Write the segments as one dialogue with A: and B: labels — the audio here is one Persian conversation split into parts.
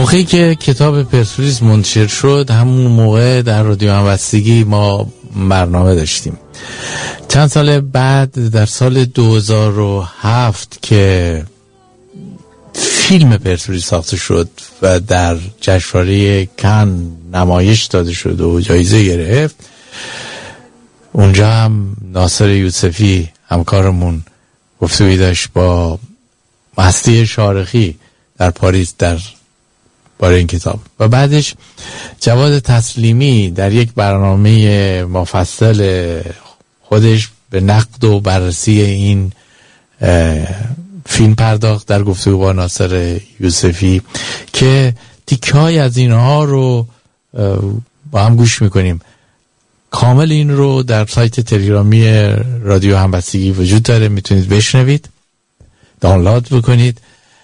A: موقعی که کتاب پرسپولیس منتشر شد همون موقع در رادیو همبستگی ما برنامه داشتیم. چند سال بعد در سال 2007 که فیلم پرسپولیس ساخته شد و در جشنواره کن نمایش داده شد و جایزه گرفت، اونجا هم ناصر یوسفی همکارمون گفتگویی داشت با مستی شارخی در پاریس در باره این کتاب و بعدش جواد تسلیمی در یک برنامه مفصل خودش به نقد و بررسی این فیلم پرداخت در گفتگو با ناصر یوسفی که تیکه‌ای از اینها رو با هم گوش میکنیم. کامل این رو در سایت تلگرامی رادیو همبستگی وجود داره، میتونید بشنوید، دانلود بکنید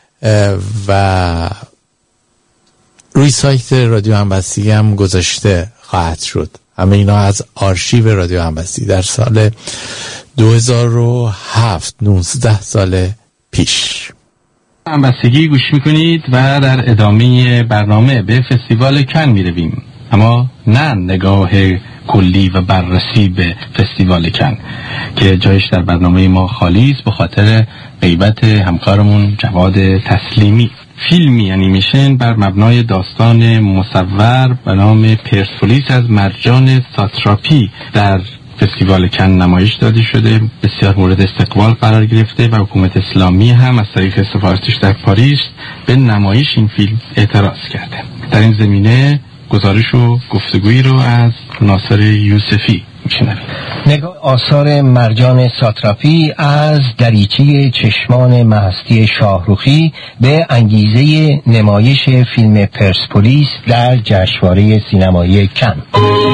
A: و روی سایت رادیو همبستگی هم گذاشته خواهد شد. همه اینا از آرشیو رادیو همبستگی در سال 2007، 19 سال پیش.
B: همبستگی گوش میکنید و در ادامه برنامه به فستیوال کن میرویم، اما نه نگاه کلی و بررسی به فستیوال کن که جایش در برنامه ما خالی است به خاطر غیبت همکارمون جواد تسلیمی. فیلمی انیمیشن بر مبنای داستان مصور به نام پرسپولیس از مرجان ساتراپی در فستیوال کن نمایش داده شده، بسیار مورد استقبال قرار گرفته و حکومت اسلامی هم از طریق سفارتش در پاریس به نمایش این فیلم اعتراض کرده. در این زمینه گزارش و گفتگویی رو از ناصر یوسفی میشنوید.
C: نگاه آثار مرجان ساتراپی از دریچه چشمان مستی شاهرخی به انگیزه نمایش فیلم پرسپولیس در جشنواره سینمایی کن.